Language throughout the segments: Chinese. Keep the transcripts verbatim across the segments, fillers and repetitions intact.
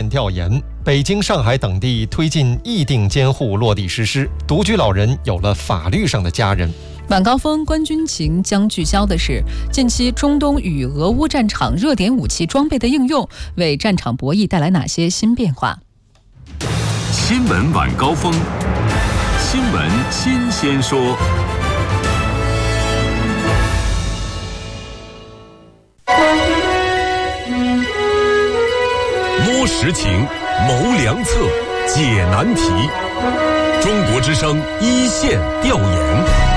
调研，北京、上海等地推进议定监护落地实施，独居老人有了法律上的家人。 晚高峰观军情将聚焦的是近期中东与俄乌战场热点武器装备的应用，为战场博弈带来哪些新变化？ 新闻晚高峰，新闻新鲜说。 摸实情，谋良策，解难题。中国之声一线调研。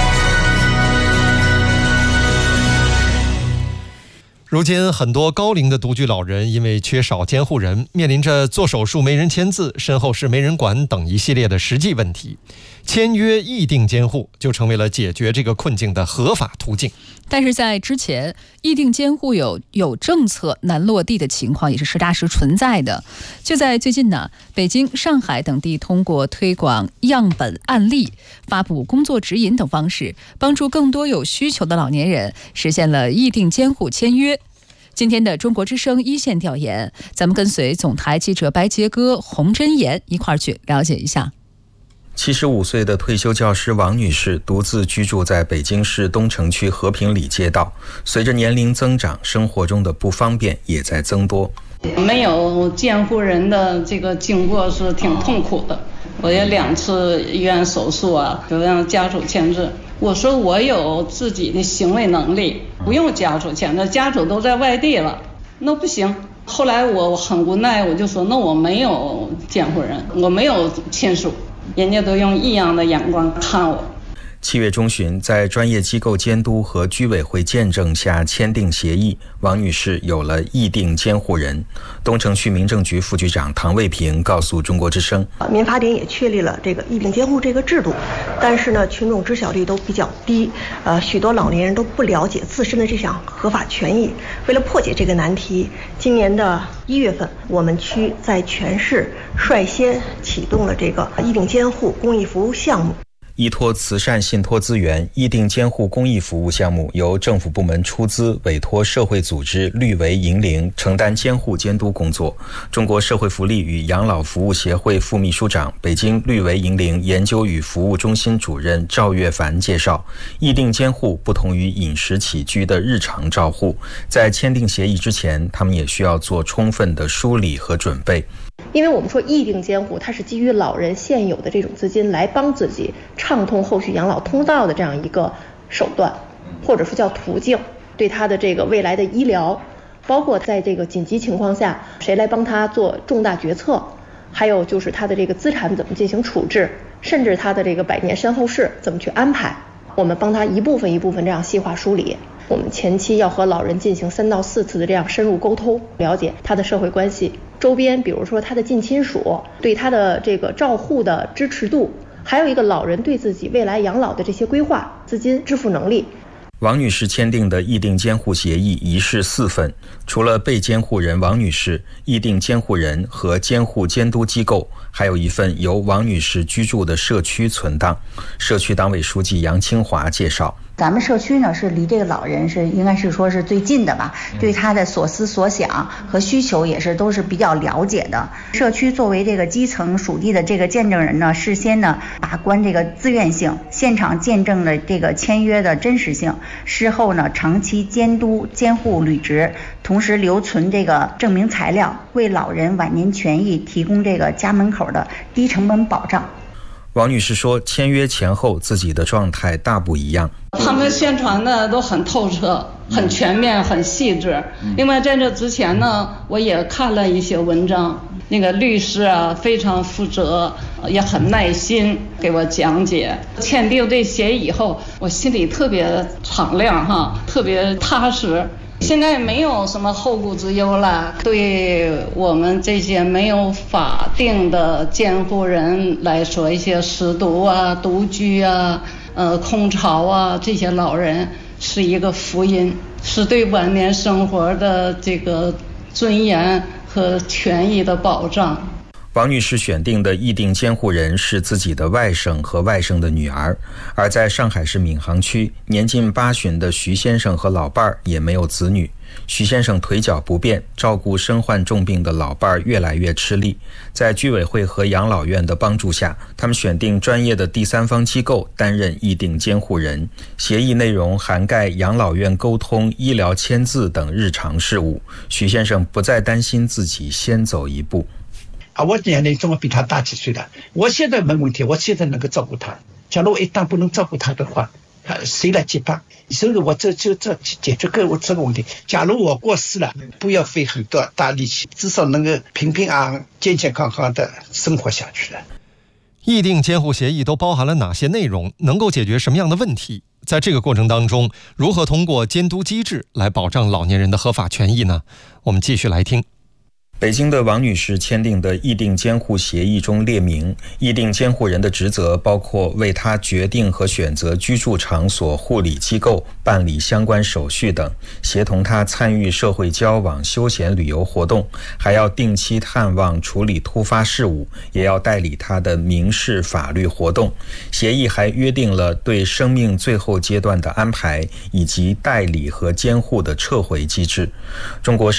如今，很多高龄的独居老人因为缺少监护人，面临着做手术没人签字、身后事没人管等一系列的实际问题。签约议定监护就成为了解决这个困境的合法途径。 但是在之前，议定监护有有政策难落地的情况也是实打实存在的。就在最近呢，北京、上海等地通过推广样本案例、发布工作指引等方式，帮助更多有需求的老年人实现了议定监护签约。今天的中国之声一线调研，咱们跟随总台记者白杰哥、洪真言一块儿去了解一下。 七十五岁的退休教师王女士独自居住在北京市东城区和平里街道，随着年龄增长，生活中的不方便也在增多。 没有监护人的这个经过是挺痛苦的，我也两次医院手术啊，都让家属签字。我说我有自己的行为能力，不用家属签字，家属都在外地了，那不行。后来我很无奈，我就说那我没有监护人，我没有亲属，人家都用异样的眼光看我。 七月中旬，在专业机构监督和居委会见证下签订协议，王女士有了议定监护人。东城区民政局副局长唐卫平告诉中国之声， 民法典也确立了这个议定监护这个制度，但是呢，群众知晓率都比较低，呃，许多老年人都不了解自身的这项合法权益。为了破解这个难题，今年的一月份，我们区在全市率先启动了这个议定监护公益服务项目。 依托慈善信托资源，议定监护公益服务项目由政府部门出资，委托社会组织绿为银铃承担监护监督工作。中国社会福利与养老服务协会副秘书长、北京绿为银铃研究与服务中心主任赵月凡介绍，议定监护不同于饮食起居的日常照护，在签订协议之前，他们也需要做充分的梳理和准备。 因为我们说议定监护，它是基于老人现有的这种资金来帮自己畅通后续养老通道的这样一个手段，或者说叫途径，对他的这个未来的医疗，包括在这个紧急情况下谁来帮他做重大决策，还有就是他的这个资产怎么进行处置，甚至他的这个百年身后事怎么去安排，我们帮他一部分一部分这样细化梳理。我们前期要和老人进行三到四次的这样深入沟通，了解他的社会关系，周边比如说他的近亲属对他的这个照护的支持度，还有一个老人对自己未来养老的这些规划、资金支付能力。 王女士签订的议定监护协议一式四份，除了被监护人王女士、议定监护人和监护监督机构，还有一份由王女士居住的社区存档。社区党委书记杨清华介绍， 咱们社区呢是离这个老人是应该是说是最近的吧，对他的所思所想和需求也是都是比较了解的。社区作为这个基层属地的这个见证人呢，事先呢把关这个自愿性，现场见证了这个签约的真实性，事后呢长期监督监护履职，同时留存这个证明材料，为老人晚年权益提供这个家门口的低成本保障。 王女士说，签约前后自己的状态大不一样。 他们宣传的都很透彻、很全面、很细致。另外，在这之前呢，我也看了一些文章，那个律师啊非常负责，也很耐心给我讲解。签订这协议以后，我心里特别敞亮哈，特别踏实。现在没有什么后顾之忧了，对我们这些没有法定的监护人来说，一些失独啊、独居啊、呃空巢啊，这些老人是一个福音，是对晚年生活的这个尊严和权益的保障。 王女士选定的议定监护人是自己的外甥和外甥的女儿，而在上海市闵行区，年近八旬的徐先生和老伴儿也没有子女。 徐先生腿脚不便，照顾身患重病的老伴儿越来越吃力。在居委会和养老院的帮助下，他们选定专业的第三方机构担任议定监护人。协议内容涵盖养老院沟通、医疗签字等日常事务。徐先生不再担心自己先走一步。 啊，我年龄总比他大几岁了，我现在没问题，我现在能够照顾他。假如我一旦不能照顾他的话，谁来接班？所以我这就这解决个我这个问题。假如我过世了，不要费很多大力气，至少能够平平安安、健健康康的生活下去了。 议定监护协议都包含了哪些内容？能够解决什么样的问题？在这个过程当中，如何通过监督机制来保障老年人的合法权益呢？我们继续来听。 北京的王女士签订的议定监护协议中列明，议定监护人的职责包括为她决定和选择居住场所、护理机构、办理相关手续等，协同她参与社会交往、休闲旅游活动，还要定期探望、处理突发事务，也要代理她的民事法律活动。协议还约定了对生命最后阶段的安排，以及代理和监护的撤回机制。中国